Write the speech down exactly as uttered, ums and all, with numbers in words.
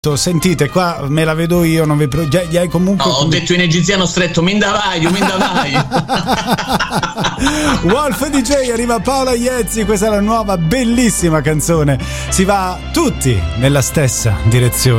Sentite, qua me la vedo io, non vi pro- gli, gli hai comunque no, ho detto in egiziano stretto Mindavaio, Mindavaio. Wolf D J, arriva Paola Iezzi, questa è la nuova bellissima canzone, si va tutti nella stessa direzione.